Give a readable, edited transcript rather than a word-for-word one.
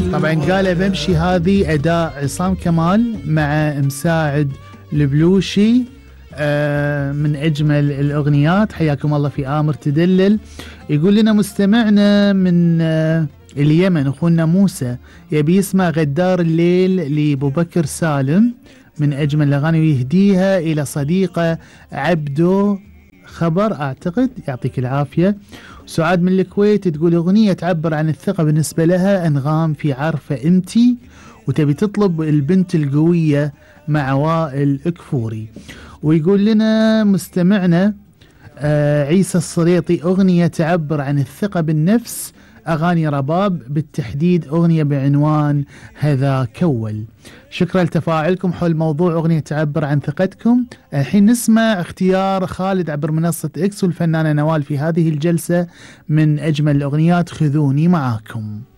طبعا قال بمشي، هذه أداء عصام كمال مع مساعد البلوشي، من أجمل الأغنيات. حياكم الله في آمر تدلل. يقول لنا مستمعنا من اليمن أخونا موسى يبي يسمع غدار الليل لأبو بكر سالم من أجمل الأغاني، ويهديها إلى صديقة عبدو خبر أعتقد، يعطيك العافية. سعاد من الكويت تقول أغنية تعبر عن الثقة بالنسبة لها أنغام في عارفة أمتي، وتبي تطلب البنت القوية مع وائل كفوري. ويقول لنا مستمعنا عيسى الصريطي أغنية تعبر عن الثقة بالنفس، أغاني رباب بالتحديد أغنية بعنوان هذا كول. شكرا لتفاعلكم حول موضوع أغنية تعبر عن ثقتكم. الحين نسمع اختيار خالد عبر منصة إكس والفنانة نوال في هذه الجلسة من أجمل الأغنيات، خذوني معاكم.